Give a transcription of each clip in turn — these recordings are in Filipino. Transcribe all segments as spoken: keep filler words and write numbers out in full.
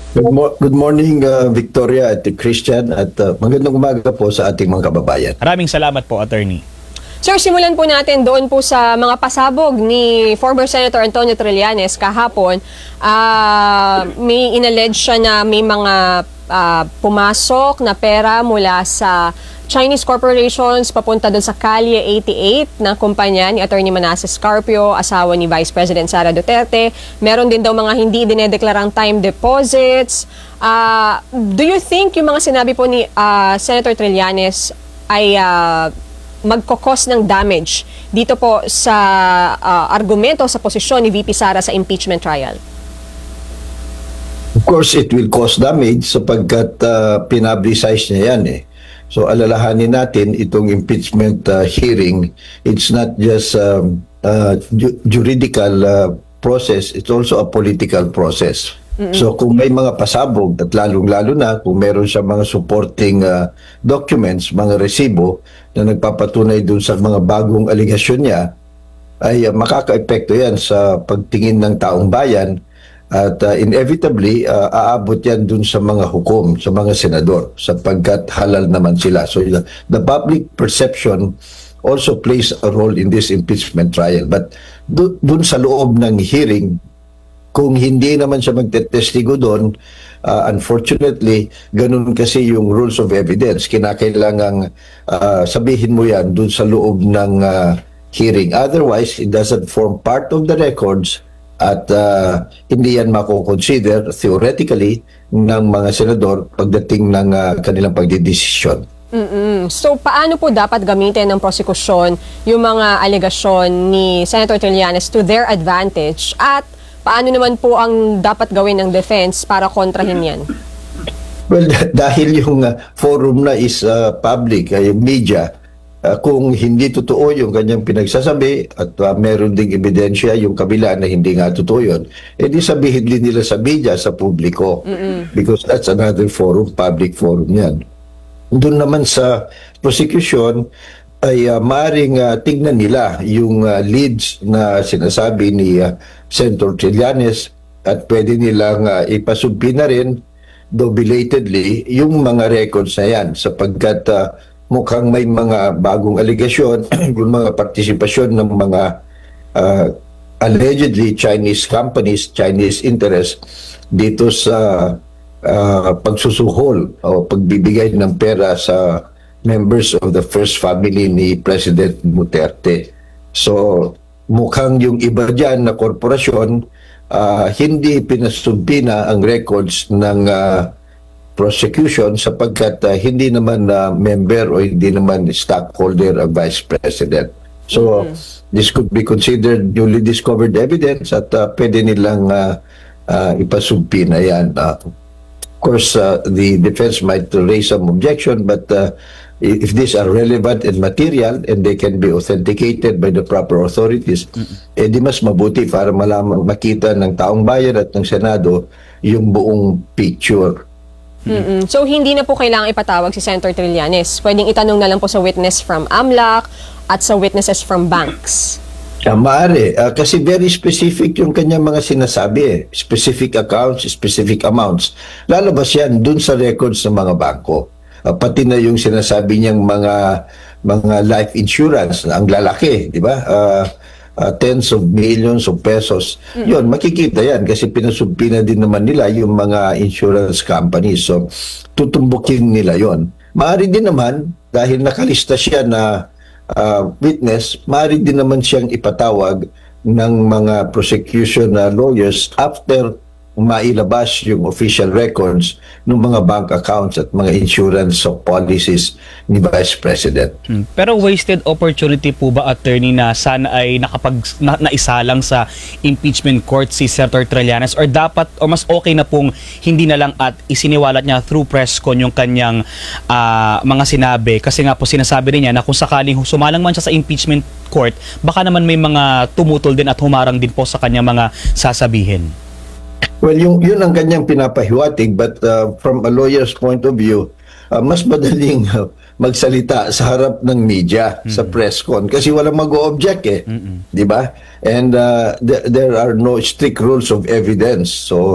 Good, mo- good morning, uh, Victoria at Christian, at uh, magandang umaga po sa ating mga kababayan. Maraming salamat po, Attorney. Sir, simulan po natin doon po sa mga pasabog ni former Senator Antonio Trillanes kahapon. Uh, may inallege siya na may mga uh, pumasok na pera mula sa Chinese corporations papunta doon sa Calle eighty-eight na kumpanya ni Attorney Manasseh Scarpio, asawa ni Vice President Sara Duterte. Meron din daw mga hindi dinedeklarang time deposits. Uh, do you think yung mga sinabi po ni uh, Senator Trillanes ay uh, magkokos ng damage dito po sa uh, argumento sa posisyon ni V P Sara sa impeachment trial? Of course, it will cause damage sapagkat uh, pinablicize niya yan eh. So alalahanin natin itong impeachment uh, hearing, it's not just um, uh, ju- juridical uh, process, it's also a political process. Mm-hmm. So kung may mga pasabog at lalong-lalo na kung meron siya mga supporting uh, documents, mga resibo na nagpapatunay dun sa mga bagong aligasyon niya, ay uh, makaka-epekto yan sa pagtingin ng taong bayan. At uh, inevitably, uh, aabot yan dun sa mga hukom, sa mga senador, sapagkat halal naman sila. So the, the public perception also plays a role in this impeachment trial. But dun, dun sa loob ng hearing, kung hindi naman siya magtetestigo doon, uh, unfortunately, ganun kasi yung rules of evidence. Kinakailangang uh, sabihin mo yan dun sa loob ng uh, hearing. Otherwise, it doesn't form part of the records at uh, hindi yan mako-consider theoretically ng mga senador pagdating ng uh, kanilang pagdidesisyon. Mm-mm. So, paano po dapat gamitin ng prosekusyon yung mga alegasyon ni Senator Trillanes to their advantage? At paano naman po ang dapat gawin ng defense para kontrahin yan? Well, dahil yung uh, forum na is uh, public, uh, yung media, Uh, kung hindi totoo yung kanyang pinagsasabi at uh, meron ding ebidensya yung kabila na hindi nga totoo yun, edi sabihin din nila sa media, sa publiko. Mm-mm. Because that's another forum, public forum yan. Doon naman sa prosecution, ay uh, maaaring uh, tignan nila yung uh, leads na sinasabi ni uh, Senator Trillanes at pwede nilang uh, ipasubpi na rin, though belatedly, yung mga records na yan sapagkat uh, mukhang may mga bagong aligasyon, yung mga partisipasyon ng mga uh, allegedly Chinese companies, Chinese interests dito sa uh, pagsusuhol o pagbibigay ng pera sa members of the first family ni President Duterte. So mukhang yung iba dyan na korporasyon, uh, hindi pinasubpi na ang records ng uh, prosecution sapagkat uh, hindi naman uh, member o hindi naman stockholder of Vice President. So, mm-hmm. this could be considered newly discovered evidence at uh, pwede nilang uh, uh, ipasubpi na yan. Uh, of course, uh, the defense might raise some objection, but uh, if these are relevant and material and they can be authenticated by the proper authorities, mm-hmm. eh di mas mabuti para malaman, makita ng taong bayan at ng Senado yung buong picture. Mm-mm. So, hindi na po kailangang ipatawag si Senator Trillanes. Pwedeng itanong na lang po sa witness from AMLAC at sa witnesses from banks. Uh, maaari. Uh, kasi very specific yung kanyang mga sinasabi eh. Specific accounts, specific amounts. Lalabas yan dun sa records ng mga bangko. Uh, pati na yung sinasabi niyang mga mga life insurance, ang lalaki, di ba? Uh, Uh, tens of millions of pesos. Mm-hmm. Yun, makikita yan kasi pinasubpi na din naman nila yung mga insurance companies. So, tutumbukin nila yon. Maaari din naman, dahil nakalista siya na uh, witness, maaari din naman siyang ipatawag ng mga prosecution na lawyers after mailabas yung official records ng mga bank accounts at mga insurance of policies ni Vice President. Hmm. Pero wasted opportunity po ba, Attorney, na sana ay nakapag na, naisalang sa impeachment court si Senator Trillanes, or dapat o mas okay na pong hindi na lang at isiniwalat niya through press con yung kanyang uh, mga sinabi, kasi nga po sinasabi rin niya na kung sakaling sumalang man siya sa impeachment court, baka naman may mga tumutol din at humarang din po sa kanyang mga sasabihin. Well, yung, yun ang kanyang pinapahiwatig, but uh, from a lawyer's point of view, uh, mas madaling uh, magsalita sa harap ng media, mm-hmm. sa press con, kasi walang mag-o-object eh, mm-hmm. di ba? And uh, th- there are no strict rules of evidence. So,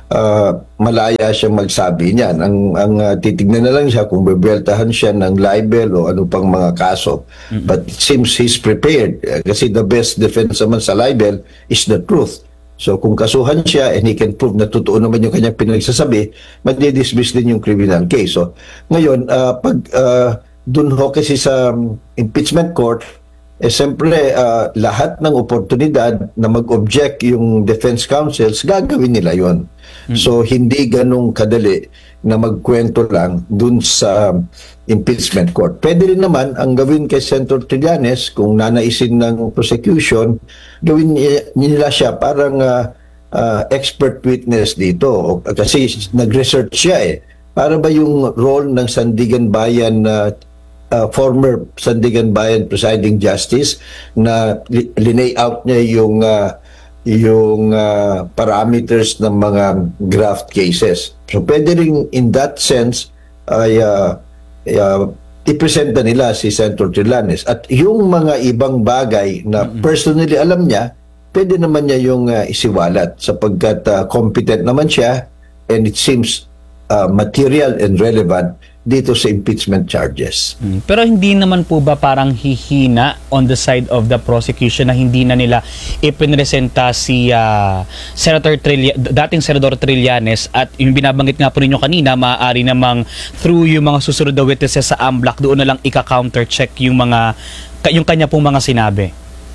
uh, malaya siyang magsabi niyan. Ang, ang uh, titignan na lang siya kung bebeltahan siya ng libel o ano pang mga kaso. Mm-hmm. But it seems he's prepared. Uh, kasi the best defense naman sa libel is the truth. So kung kasuhan siya and he can prove na totoo naman yung kanyang pinagsasabi, madidismiss din yung criminal case. So ngayon, uh, pag uh, dun ho kasi sa um, impeachment court, eh siyempre uh, lahat ng oportunidad na mag-object yung defense counsels, gagawin nila yon. Mm-hmm. So hindi ganong kadali na magkwento lang dun sa um, impeachment court. Pwede rin naman ang gawin kay Senator Trillanes, kung nanaisin ng prosecution, gawin nila siya parang uh, uh, expert witness dito. Kasi nag-research siya eh. Para ba yung role ng Sandigan Bayan na uh, Uh, former Sandigan Bayan presiding justice na li- linay out niya yung uh, yung uh, parameters ng mga graft cases. So pwede rin in that sense ay uh, uh, i-present na nila si Senator Trillanes. At yung mga ibang bagay na personally alam niya, pwede naman niya yung uh, isiwalat sapagkat uh, competent naman siya and it seems uh, material and relevant dito sa impeachment charges. Hmm. Pero hindi naman po ba parang hihina on the side of the prosecution na hindi na nila ipinresenta si uh, Senator Trillia, dating Senador Trillanes, at yung binabanggit nga po ninyo kanina, maaari namang through yung mga susunod na witnesses sa AMLAC, doon na lang ika-counter-check yung mga yung kanya pong mga sinabi?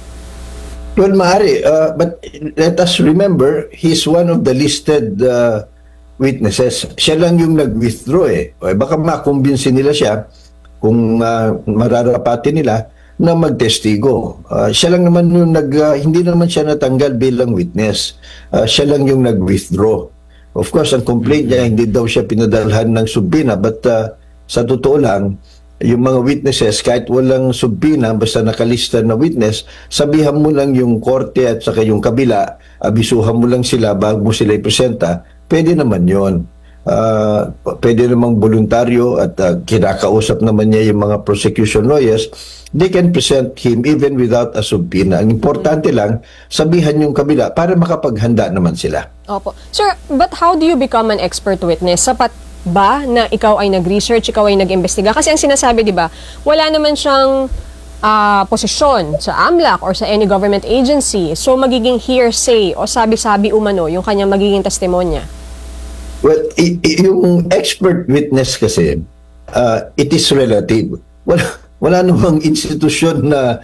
Well, maaari. Uh, but let us remember, he's one of the listed uh, witnesses. Siya lang yung nag-withdraw eh. O, baka makumbinsin nila siya kung uh, mararapati nila na magtestigo. Uh, siya lang naman yung nag, uh, hindi naman siya natanggal bilang witness. Uh, siya lang yung nag-withdraw. Of course, ang complaint niya, hindi daw siya pinadalhan ng subpoena, but uh, sa totoo lang, yung mga witnesses, kahit walang subpoena, basta nakalista na witness, sabihan mo lang yung korte at saka yung kabila, abisuhan mo lang sila bago mo sila ipresenta, pwede naman yon. Uh, pwede namang voluntaryo at uh, kinakausap naman niya yung mga prosecution lawyers, they can present him even without a subpoena. Ang importante lang, sabihan yung kabila para makapaghanda naman sila. Opo. Sir, but how do you become an expert witness? Sapat ba na ikaw ay nag-research, ikaw ay nag-imbestiga? Kasi ang sinasabi, di ba, wala naman siyang uh, posisyon sa AMLAC or sa any government agency. So, magiging hearsay o sabi-sabi umano yung kanyang magiging testimonya. Well, i- i- yung expert witness kasi, uh, it is relative. Wala, wala namang institusyon na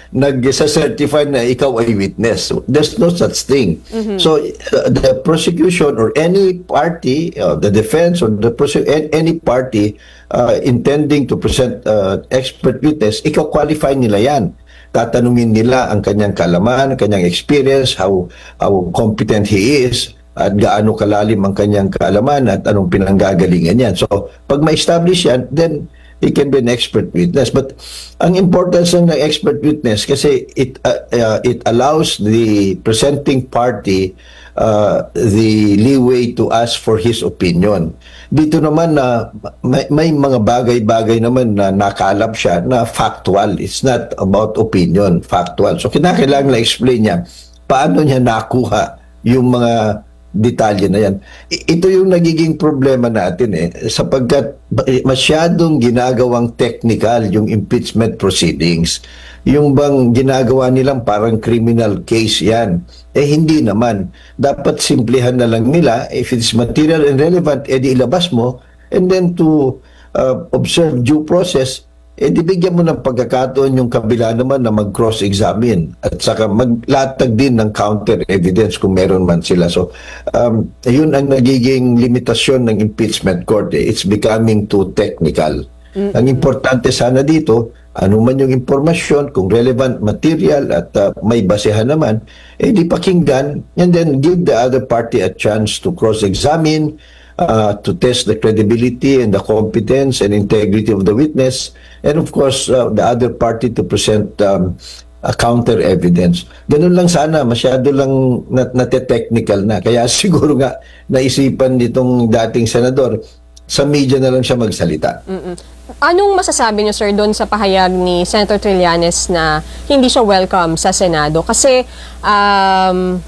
nag-certify na ikaw ay witness. There's no such thing. Mm-hmm. So, uh, the prosecution or any party, uh, the defense or the prose- any party uh, intending to present uh, expert witness, ikaw qualify nila yan. Tatanungin nila ang kanyang kalaman, kanyang experience, how, how competent he is, at gaano kalalim ang kanyang kaalaman at anong pinanggagalingan yan. So, pag ma-establish yan, then he can be an expert witness. But ang importance ng expert witness kasi it uh, uh, it allows the presenting party uh, the leeway to ask for his opinion. Dito naman na may, may mga bagay-bagay naman na nakalap siya na factual. It's not about opinion, factual. So kinakailangan na explain niya paano niya nakuha yung mga detalye na yan. Ito yung nagiging problema natin eh, sapagkat masyadong ginagawang technical yung impeachment proceedings. Yung bang ginagawa nilang parang criminal case yan. Eh hindi naman. Dapat simplihan na lang nila. If it's material and relevant, edi ilabas mo. And then to uh, observe due process, eh di bigyan mo ng pagkakataon yung kabila naman na mag-cross-examine at saka maglatag din ng counter evidence kung meron man sila. So, um, yun ang nagiging limitasyon ng impeachment court. Eh. It's becoming too technical. Mm-hmm. Ang importante sana dito, ano man yung impormasyon, kung relevant material at uh, may basehan naman, eh di pakinggan and then give the other party a chance to cross-examine, Uh, to test the credibility and the competence and integrity of the witness, and of course uh, the other party to present um, a counter evidence. Ganun lang sana, masyado lang nat nate-technical na. Kaya siguro nga naisipan nitong dating senador, sa media na lang siya magsalita. Mm-mm. Anong masasabi niyo, sir, doon sa pahayag ni Senator Trillanes na hindi siya welcome sa Senado? Kasi um,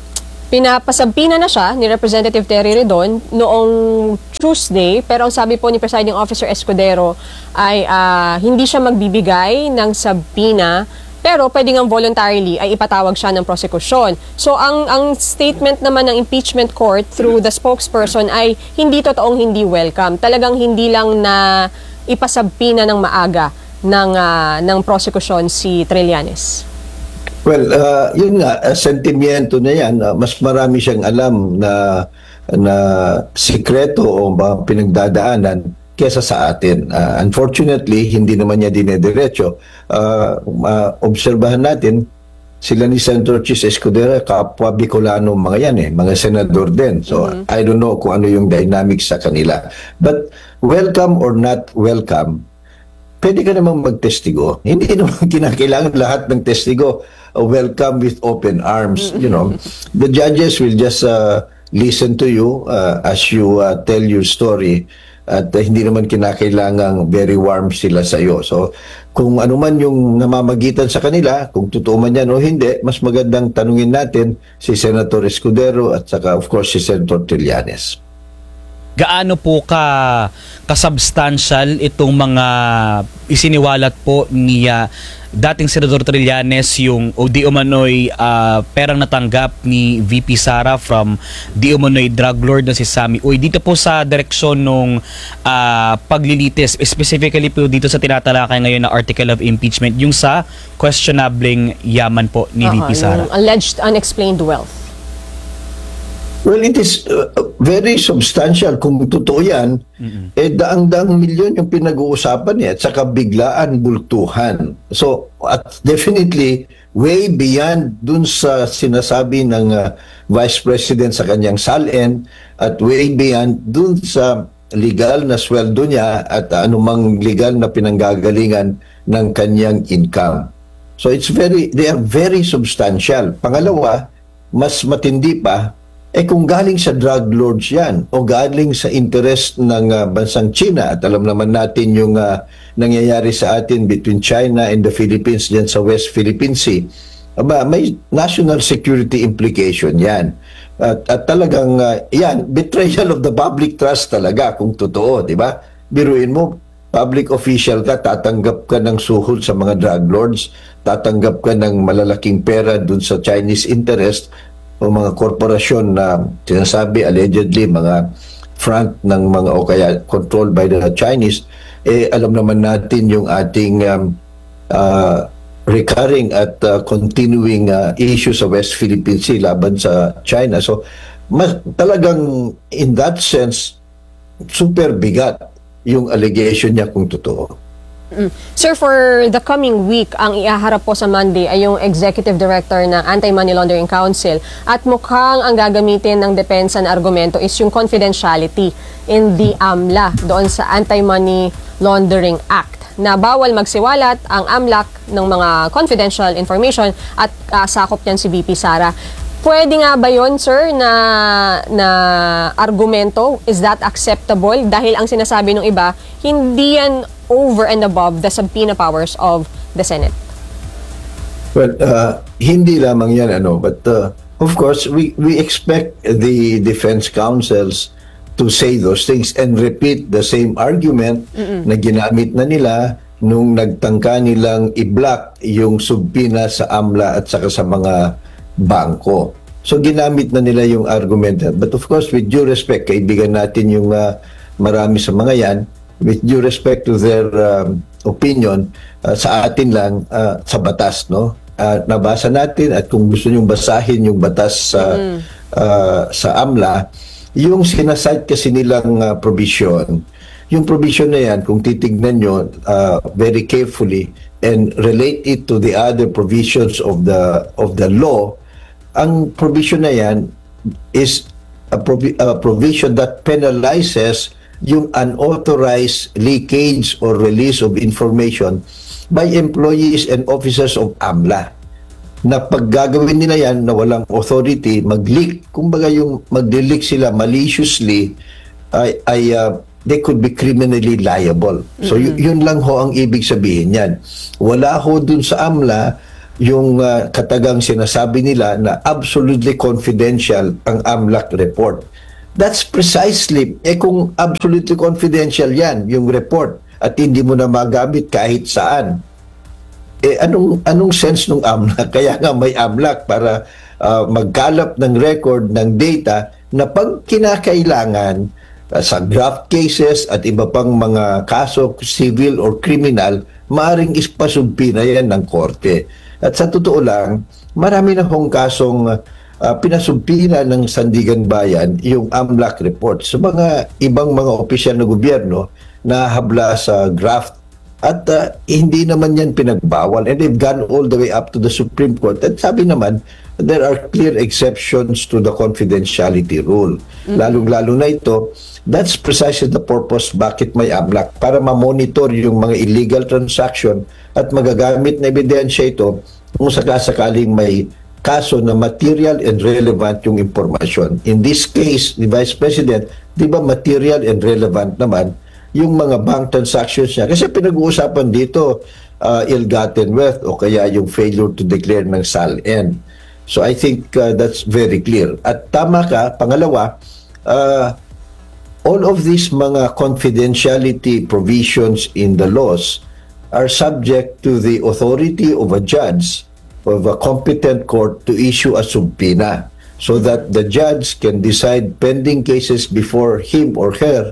Pinapasabina na siya ni Representative Terry Redon noong Tuesday, pero ang sabi po ni Presiding Officer Escudero ay ah, hindi siya magbibigay ng sabina, pero pwede nga voluntarily ay ipatawag siya ng prosekusyon. So ang ang statement naman ng impeachment court through the spokesperson ay hindi totoong hindi welcome. Talagang hindi lang na ipasabina ng maaga ng ah, ng prosekusyon si Trillanes. Well, uh, yun nga, uh, sentimiento na yan, uh, mas marami siyang alam na na sikreto o mga pinagdadaanan kesa sa atin. Uh, unfortunately, hindi naman niya dinediretso. Uh, uh, obserbahan natin, sila ni Senator Chis Escudero, kapwa Bicolano mga yan eh, mga senador din. So, mm-hmm. I don't know kung ano yung dynamics sa kanila. But, welcome or not welcome, pwede ka namang magtestigo. Hindi naman kinakailangan lahat ng testigo uh, welcome with open arms. You know, the judges will just uh, listen to you uh, as you uh, tell your story. At uh, hindi naman kinakailangang very warm sila sa iyo. So, kung ano man yung namamagitan sa kanila, kung totoo man yan o hindi, mas magandang tanungin natin si Senator Escudero at saka of course si Senator Trillanes. Gaano po ka kasubstantial itong mga isiniwalat po ni uh, dating Senador Trillanes, yung o di umano'y uh, perang natanggap ni V P Sara from di umano'y drug lord na si Sammy Uy. Dito po sa direksyon nung uh, paglilitis, specifically po dito sa tinatalakay ngayon na article of impeachment, yung sa questionabling yaman po ni Uh-huh, V P Sara. yung alleged unexplained wealth. Well, it is uh, very substantial. Kung totoo yan, mm-hmm. eh daang-daang milyon yung pinag-uusapan niya at saka biglaan, bultuhan. So, at definitely, way beyond dun sa sinasabi ng uh, Vice President sa kanyang salin at way beyond dun sa legal na sweldo niya at uh, anumang legal na pinanggagalingan ng kanyang income. So, it's very, they are very substantial. Pangalawa, mas matindi pa, eh kung galing sa drug lords yan o galing sa interest ng uh, bansang China, at alam naman natin yung uh, nangyayari sa atin between China and the Philippines dyan sa West Philippine Sea, aba, may national security implication yan. At, at talagang uh, yan, betrayal of the public trust talaga kung totoo, di ba? Biruin mo, public official ka, tatanggap ka ng suhol sa mga drug lords, tatanggap ka ng malalaking pera dun sa Chinese interest o mga korporasyon na sinasabi allegedly mga front ng mga o kaya controlled by the Chinese, eh alam naman natin yung ating um, uh, recurring at uh, continuing uh, issue sa West Philippine Sea laban sa China. So mas, talagang in that sense super bigat yung allegation niya kung totoo. Mm. Sir, for the coming week, ang iaharap po sa Monday ay yung Executive Director ng Anti-Money Laundering Council at mukhang ang gagamitin ng depensa na argumento is yung confidentiality in the AMLA doon sa Anti-Money Laundering Act na bawal magsiwalat ang AMLAC ng mga confidential information at uh, sakop niyan si V P Sara. Pwede nga ba yun, sir, na, na argumento? Is that acceptable? Dahil ang sinasabi ng iba, hindi yan over and above the subpoena powers of the Senate. Well, uh, hindi lamang yan, ano, but uh, of course, we, we expect the defense counsels to say those things and repeat the same argument Mm-mm. na ginamit na nila nung nagtangka nilang i-block yung subpoena sa AMLA at saka sa mga bangko. So, ginamit na nila yung argument. But of course, with due respect, kaibigan natin yung uh, marami sa mga yan, with due respect to their um, opinion, uh, sa atin lang, uh, sa batas, no? Uh, nabasa natin at kung gusto nyong basahin yung batas uh, mm. uh, sa AMLA, yung sinasite kasi nilang uh, provision, yung provision na yan, kung titignan nyo uh, very carefully and relate it to the other provisions of the of the law, ang provision na yan is a, provi- a provision that penalizes yung unauthorized leakage or release of information by employees and officers of AMLA. Na pag gagawin nila yan na walang authority, mag-leak, kumbaga yung mag-leak sila maliciously, ay, ay uh, they could be criminally liable. So mm-hmm. y- yun lang ho ang ibig sabihin yan. Wala ho dun sa AMLA yung uh, katagang sinasabi nila na absolutely confidential ang AMLAC report. That's precisely, eh kung absolutely confidential yan, yung report, at hindi mo na magamit kahit saan, eh anong, anong sense ng AMLAC? Kaya nga may AMLAC para uh, magkalap ng record ng data na pag kinakailangan uh, sa graft cases at iba pang mga kaso, civil or criminal, maaring ispasumpi na yan ng korte. At sa totoo lang, marami na hong kasong uh, pinasumpi na ng Sandigan Bayan yung AMLAC report sa mga ibang mga opisyal na gobyerno na habla sa graft. At uh, hindi naman yan pinagbawal. And they've gone all the way up to the Supreme Court. At sabi naman, there are clear exceptions to the confidentiality rule. Mm-hmm. Lalong-lalo na ito, that's precisely the purpose bakit may AMLAC, para ma-monitor yung mga illegal transaction at magagamit na ebidensya ito kung sakasakaling may kaso na material and relevant yung impormasyon. In this case, the Vice President, di ba material and relevant naman yung mga bank transactions niya? Kasi pinag-uusapan dito, uh, ill-gotten wealth o kaya yung failure to declare ng S A L N. So I think uh, that's very clear. At tama ka, pangalawa, uh, all of these mga confidentiality provisions in the laws are subject to the authority of a judge of a competent court to issue a subpoena so that the judge can decide pending cases before him or her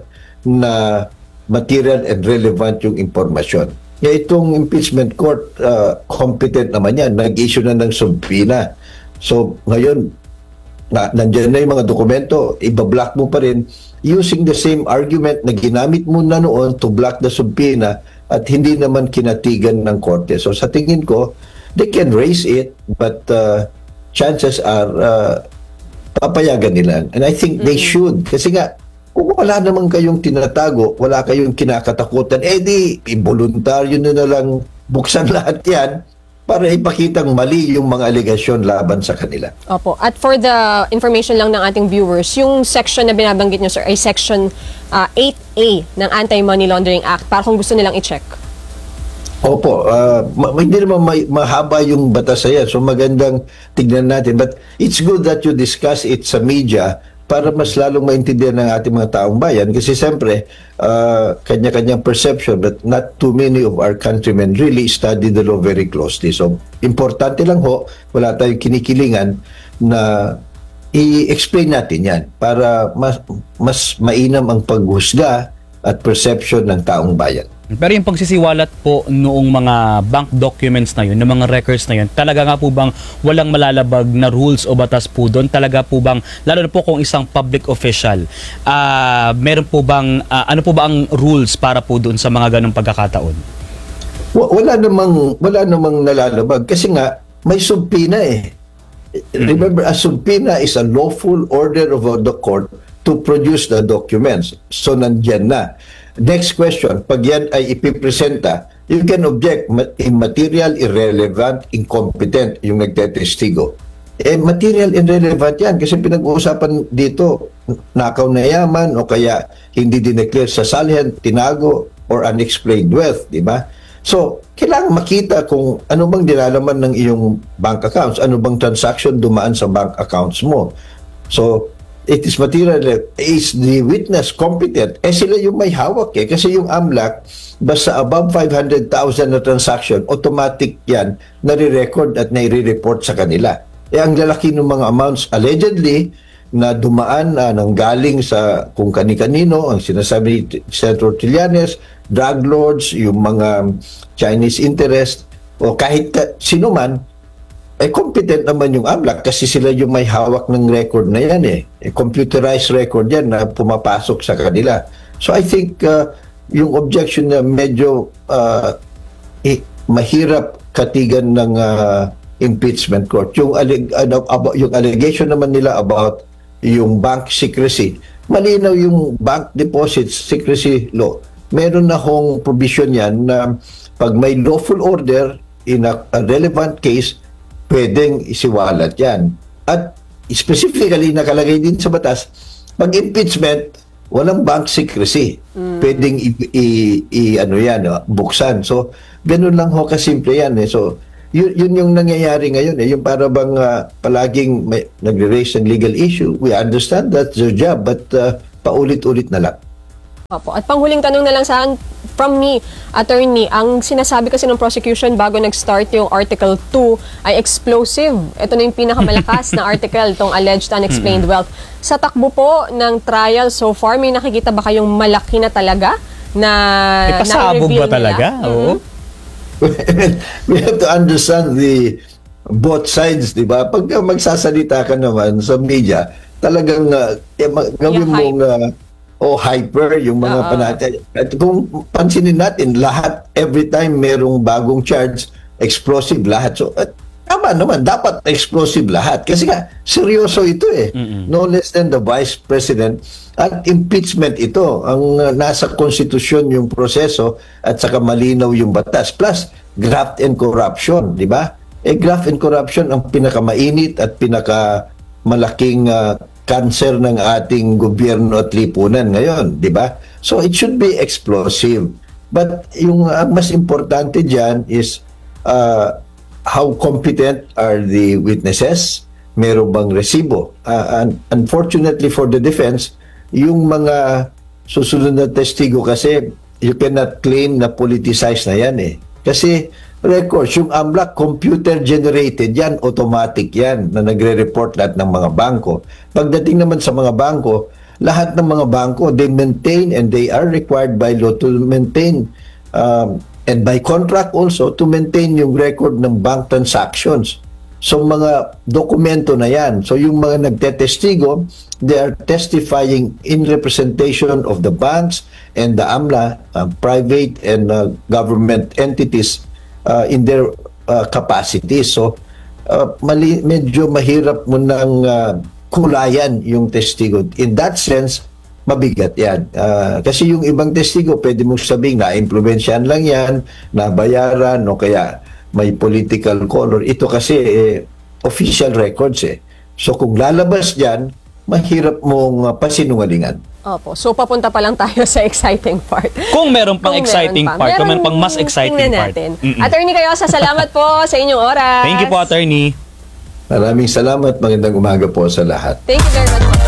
na material and relevant yung impormasyon. Kaya itong impeachment court, uh, competent naman yan, nag-issue na ng subpoena. So ngayon, na, nandiyan na yung mga dokumento, ibablock mo pa rin using the same argument na ginamit mo na noon to block the subpoena at hindi naman kinatigan ng korte. So sa tingin ko, they can raise it, but uh, chances are uh, papayagan nila. And I think mm-hmm. they should. Kasi nga, kung wala naman kayong tinatago, wala kayong kinakatakutan, eh di, voluntaryo na na lang buksan lahat yan para ipakitang mali yung mga alegasyon laban sa kanila. Opo. At for the information lang ng ating viewers, yung section na binabanggit nyo, sir, ay section uh, eight A ng Anti-Money Laundering Act, para kung gusto nilang i-check. Opo. Uh, ma- hindi naman may, mahaba yung batas na yan, so magandang tignan natin. But it's good that you discuss it sa media para mas lalong maintindihan ng ating mga taong bayan. Kasi siyempre, uh, kanya-kanyang perception, but not too many of our countrymen really study the law very closely. So, importante lang ho, wala tayong kinikilingan na i-explain natin yan para mas, mas mainam ang paghusga at perception ng taong bayan. Pero yung pagsisiwalat po noong mga bank documents na yun, ng mga records na yun, talaga nga po bang walang malalabag na rules o batas po doon? Talaga po bang, lalo na po kung isang public official, uh, meron po bang, uh, ano po ba ang rules para po doon sa mga ganong pagkakataon? Wala namang, wala namang nalalabag kasi nga may subpoena eh. Remember, a subpoena is a lawful order of the court to produce the documents. So, nandyan na. Next question, pag yan ay ipipresenta, you can object immaterial, irrelevant, incompetent yung nagtetestigo. Eh, material irrelevant yan kasi pinag-uusapan dito, nakaw na yaman o kaya hindi dineclare sa salihan, tinago, or unexplained wealth, di ba? So, kailangan makita kung ano bang nilalaman ng iyong bank accounts, ano bang transaction dumaan sa bank accounts mo. So, it is material, is the witness competent? Eh sila yung may hawak eh. Kasi yung AMLAC, basta above five hundred thousand na transaction, automatic yan, nare-record at nare-report sa kanila. Eh ang lalaki ng mga amounts allegedly na dumaan uh, nang galing sa kung kani-kanino, ang sinasabi ni Senator Trillanes, drug lords, yung mga Chinese interest, o kahit ka, sino man, eh competent naman yung AMLAC kasi sila yung may hawak ng record na yan eh. eh computerized record yan na pumapasok sa kanila. So I think uh, yung objection na medyo uh, eh, mahirap katigan ng uh, impeachment court. Yung, alleg- uh, about, yung allegation naman nila about yung bank secrecy, malinaw yung bank deposits secrecy law. Meron na hong provision yan na pag may lawful order in a, a relevant case, pwedeng isiwalat yan. At specifically, nakalagay din sa batas, pag impeachment, walang bank secrecy. Mm. Pwedeng i, i, i ano yan, uh, buksan. So, ganun lang ho kasimple yan. Eh. So, yun, yun yung nangyayari ngayon eh. Yung para bang ah, palaging may, nagre-raise ng legal issue. We understand that's their job, but ah, paulit-ulit na lang. Opo. At panghuling tanong na lang sa from me, attorney, ang sinasabi kasi ng prosecution bago nag-start yung Article two ay explosive. Ito na yung pinakamalakas na article, itong alleged unexplained wealth. Sa takbo po ng trial so far, may nakikita ba kayong malaki na talaga na May pasabog na-reveal ba talaga? nila? Oo. We have to understand the both sides, di ba? Pag uh, magsasalita ka naman sa media, talagang uh, eh, ma- gawin Yung mong uh, oh, hyper yung mga Oo. panate. At kung pansinin natin, lahat, every time merong bagong charge, explosive lahat. So, at, tama naman, dapat explosive lahat. Kasi nga, seryoso ito eh. No less than the Vice President. At impeachment ito. Ang uh, nasa konstitusyon yung proseso at saka malinaw yung batas. Plus, graft and corruption, di ba? Eh, graft and corruption ang pinakamainit at pinakamalaking uh, cancer ng ating gobyerno at lipunan ngayon, di ba? So, it should be explosive. But yung uh, mas importante dyan is uh, how competent are the witnesses? Meron bang resibo? Uh, un- unfortunately for the defense, yung mga susunod na testigo kasi, you cannot claim na politicized na yan eh. Kasi records, yung A M L A C, computer-generated yan, automatic yan, na nagre-report lahat ng mga bangko. Pagdating naman sa mga bangko, lahat ng mga bangko, they maintain and they are required by law to maintain um, and by contract also to maintain yung record ng bank transactions. So mga dokumento na yan. So yung mga nagtetestigo, they are testifying in representation of the banks and the A M L A, uh, private and uh, government entities uh, in their uh, capacity. So uh, mali, medyo mahirap mo nang uh, kulayan yung testigo. In that sense, mabigat yan. Uh, kasi yung ibang testigo, pwede mong sabihin na impluwensyahan lang yan, nabayaran, o kaya may political color. Ito kasi eh, official records eh. So kung lalabas dyan, mahirap mong uh, pasinungalingan. Opo. So, papunta pa lang tayo sa exciting part. Kung meron pang Kung exciting meron pa. part, kung meron Meron- pang mas exciting tingnan part. natin. Mm-mm. Attorney Cayosa, salamat po sa inyong oras. Thank you po, attorney. Maraming salamat. Magandang umaga po sa lahat. Thank you very much po.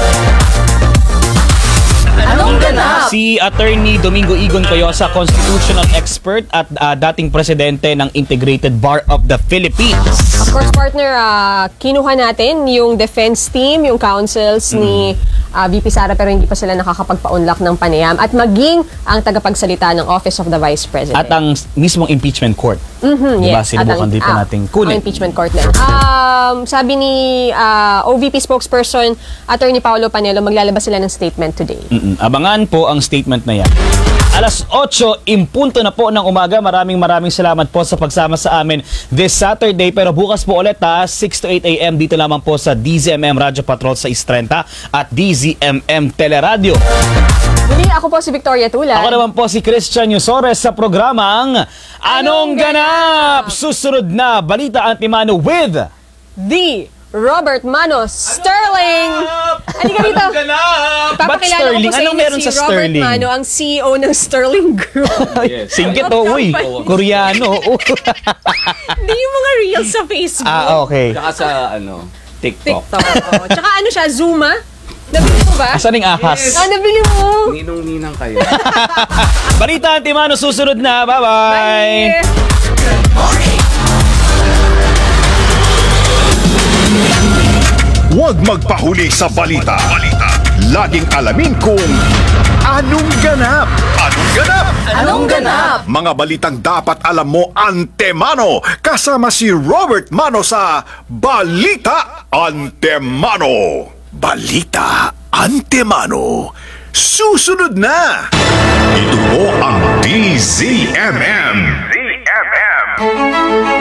Anong ganap? Si Attorney Domingo Igon Cayosa, constitutional expert at ah, dating presidente ng Integrated Bar of the Philippines. Of course, partner, ah, kinuha natin yung defense team, yung counsels ni ah, V P Sara, pero hindi pa sila nakakapagpa-unlock ng panayam, at maging ang tagapagsalita ng Office of the Vice President. At ang mismong impeachment court. Mhm, Diba? yes. Sinubukan At ang- dito ah, nating ang kunin. impeachment court na. Um, sabi ni ah, O V P spokesperson Attorney Paolo Panelo, maglalabas sila ng statement today. Mm-mm. Abangan po ang statement na yan. Alas otso, impunto na po ng umaga. Maraming maraming salamat po sa pagsama sa amin this Saturday. Pero bukas po ulit ha, six to eight a m dito lamang po sa D Z M M Radio Patrol sa Istrenta at D Z M M Teleradio. Muli, ako po si Victoria Tulad. Ako naman po si Christian Yusores sa programang Anong Ganap? Susunod na Balita Antimano with The Robert Manos Sterling. Halika dito. Ba't Papakilala Sterling? ko po sa Anong inyo meron si sa Robert Sterling? Mano, ang C E O ng Sterling Group. Singkit to, uy. Koreano. Hindi yung mga reels sa Facebook. ah, okay. Tsaka sa ano, TikTok. TikTok. Oo. Tsaka ano siya, Zuma? Nabili mo ba? Asan yung ahas? Ah, nabili mo. Ninong-ninang kayo. Balita Antimano, susunod na. Bye-bye. Huwag magpahuli sa balita. Laging alamin kung anong ganap. Anong ganap? Anong ganap? Mga balitang dapat alam mo antemano. Kasama si Robert Mano sa Balita Antemano. Balita Antemano. Susunod na. Ito po ang D Z M M. D Z M M.